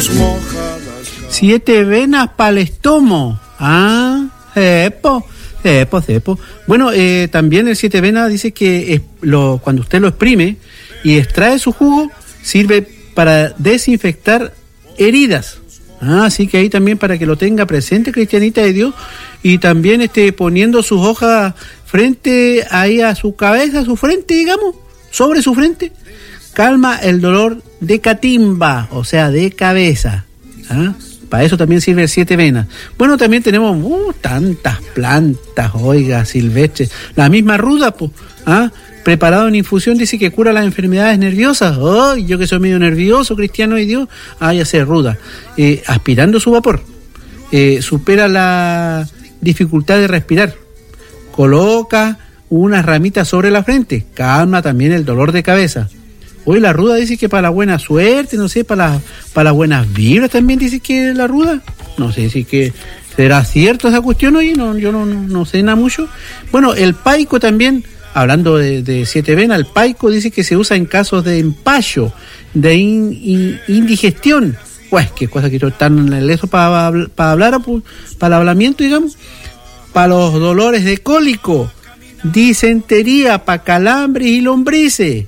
7 venas para el estómago. Cepo. Bueno, también el 7 venas dice que cuando usted lo exprime y extrae su jugo, sirve para desinfectar heridas. Así que ahí también para que lo tenga presente, cristianita de Dios, y también poniendo sus hojas frente ahí a su cabeza, a su frente, digamos, sobre su frente, calma el dolor de catimba, o sea, de cabeza. Para eso también sirve el 7 venas. Bueno, también tenemos tantas plantas, oiga, silvestres. La misma ruda, pues, preparado en infusión, dice que cura las enfermedades nerviosas. Yo que soy medio nervioso, cristiano de Dios, ya sé, ruda. Aspirando su vapor. Supera la dificultad de respirar. Coloca unas ramitas sobre la frente. Calma también el dolor de cabeza. Hoy la ruda dice que para la buena suerte, no sé, para las buenas vibras también dice que la ruda. No sé si que será cierto esa cuestión, oye, yo no sé nada mucho. Bueno, el paico también, hablando de 7 venas, el paico dice que se usa en casos de empacho, de indigestión. Pues, qué cosa que tan leso para hablar, para el hablamiento, digamos. Para los dolores de cólico, disentería, para calambres y lombrices.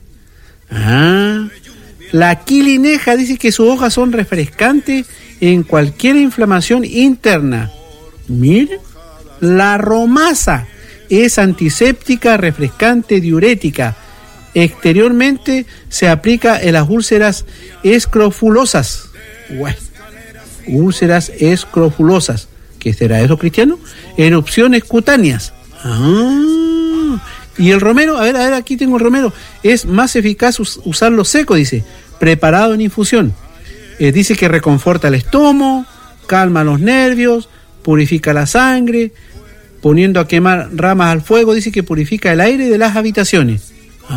La quilineja dice que sus hojas son refrescantes en cualquier inflamación interna. Mire, la romasa es antiséptica, refrescante, diurética. Exteriormente se aplica en las úlceras escrofulosas. Úlceras escrofulosas. ¿Qué será eso, cristiano? Erupciones cutáneas. Y el romero, a ver, aquí tengo el romero. Es más eficaz usarlo seco, dice, preparado en infusión. Dice que reconforta el estómago, calma los nervios, purifica la sangre, poniendo a quemar ramas al fuego, dice que purifica el aire de las habitaciones.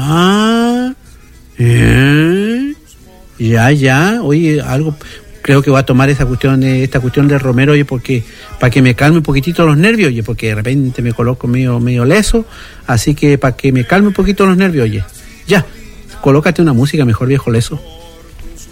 Ya, oye, algo... Creo que voy a tomar esta cuestión del romero, oye, porque para que me calme un poquitito los nervios, oye, porque de repente me coloco medio leso, así que para que me calme un poquito los nervios, oye, ya, colócate una música mejor, viejo leso.